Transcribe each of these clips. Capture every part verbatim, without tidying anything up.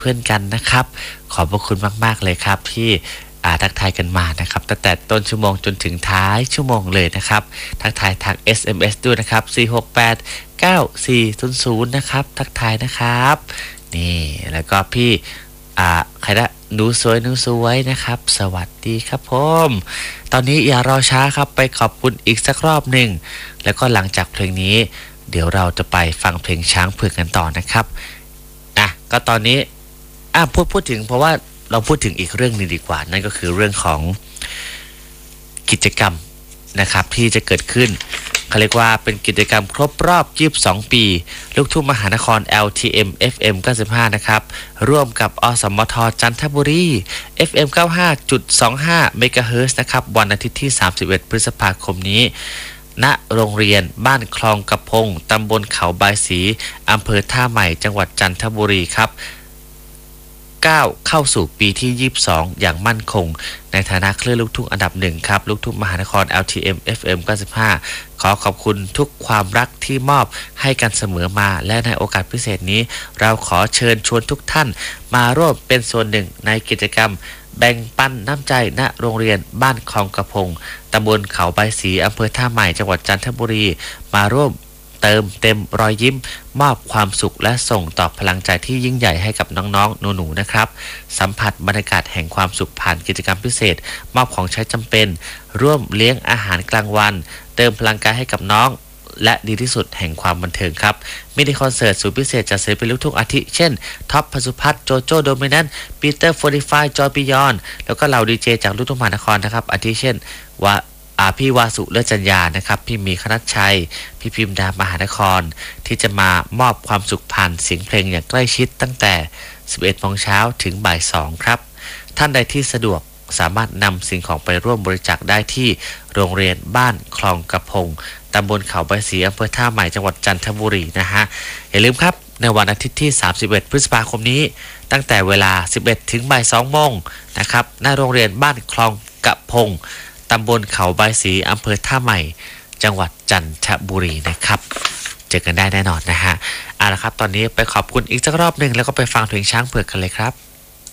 เพื่อนกันนะครับขอบพระคุณมากๆเลยครับที่อาทักทายกันมานะครับตั้งแต่ต้นชั่วโมงจนถึงท้ายชั่วโมงเลยนะครับทักทายทาง เอส เอ็ม เอส ด้วยนะครับสี่ หก แปด เก้า สี่ ศูนย์ ศูนย์นะครับทักทายนะครับนี่แล้วก็พี่อ่าใครนะหนูสวยหนูสวยนะครับสวัสดีครับผมตอนนี้อย่ารอช้าครับไปขอบคุณอีกสักรอบหนึ่งแล้วก็หลังจากเพลงนี้เดี๋ยวเราจะไปฟังเพลงช้างเผือกกันต่อนะครับอ่ะก็ตอนนี้อ่ะพูดพูดถึงเพราะว่าเราพูดถึงอีกเรื่องนึงดีกว่านั่นก็คือเรื่องของกิจกรรมนะครับที่จะเกิดขึ้นเขาเรียกว่าเป็นกิจกรรมครบรอบยี่สิบสองปีลูกทุ่งมหานคร แอล ที เอ็ม เอฟ เอ็ม เก้าสิบห้านะครับร่วมกับอสมทจันทบุรี เอฟ เอ็ม เก้าสิบห้าจุดสองห้า เมกะเฮิรตซ์นะครับวันอาทิตย์ที่สามสิบเอ็ดพฤษภาคมนี้ณโรงเรียนบ้านคลองกระพงตำบลเขาบายศรีอำเภอท่าใหม่จังหวัดจันทบุรีครับก้าวเข้าสู่ปีที่ยี่สิบสองอย่างมั่นคงในฐานะคลื่นลูกทุ่งอันดับหนึ่งครับลูกทุ่งมหานคร แอล ที เอ็ม เอฟ เอ็ม เก้าสิบห้าขอขอบคุณทุกความรักที่มอบให้กันเสมอมาและในโอกาสพิเศษนี้เราขอเชิญชวนทุกท่านมาร่วมเป็นส่วนหนึ่งในกิจกรรมแบ่งปันน้ำใจณโรงเรียนบ้านคลองกระพงตำบลเขาใบศรีอำเภอท่าใหม่จังหวัดจันทบุรีมาร่วมเติมเต็มรอยยิ้มมอบความสุขและส่งต่อพลังใจที่ยิ่งใหญ่ให้กับน้องๆหนูๆนะครับสัมผัสบรรยากาศแห่งความสุขผ่านกิจกรรมพิเศษมอบของใช้จำเป็นร่วมเลี้ยงอาหารกลางวันเติมพลังกายให้กับน้องและดีที่สุดแห่งความบันเทิงครับมินิคอนเสิร์ตสุดพิเศษจากศิลปินลูกทุ่งอาทิเช่นท็อปพสุพัฒน์โจโจ้โดมินันปีเตอร์โฟร์ตี้ไฟว์จอยปิยอนแล้วก็เหล่าดีเจจากลูกทุ่งมหานครนะครับอาทิเช่นว่าพี่วาสุเลิศจัญญานะครับพี่มีคณัชชัยพี่พิมดามหานครที่จะมามอบความสุขผ่านเสียงเพลงอย่างใกล้ชิดตั้งแต่สิบเอ็ดโมงเช้าถึงบ่ายสองครับท่านใดที่สะดวกสามารถนำสิ่งของไปร่วมบริจาคได้ที่โรงเรียนบ้านคลองกระพงตำบลเขาใบศรีอำเภอท่าใหม่จังหวัดจันทบุรีนะฮะอย่าลืมครับในวันอาทิตย์ที่สามสิบเอ็ดพฤษภาคมนี้ตั้งแต่เวลาสิบเอ็ดถึงบ่ายสองโมงนะครับณโรงเรียนบ้านคลองกระพงตำบลเขาใบศรีอำเภอท่าใหม่จังหวัดจันทบุรีนะครับเจอกันได้แน่นอนนะฮะเอาละครับตอนนี้ไปขอบคุณอีกสักรอบหนึ่งแล้วก็ไปฟังเพลงช้างเผือกกันเลยครับ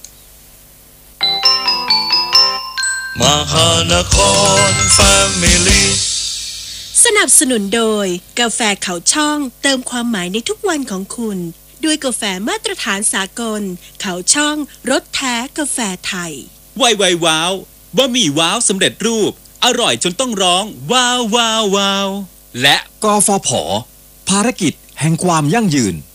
มหานครแฟมิลี่สนับสนุนโดยกาแฟเขาช่องเติมความหมายในทุกวันของคุณด้วยกาแฟมาตรฐานสากลเขาช่องรสแท้กาแฟไทยไวไวว้าวบะหมี่ว้าวสำเร็จรูปอร่อยจนต้องร้องว้าวว้าวว้าวและกฟผภารกิจแห่งความยั่งยืน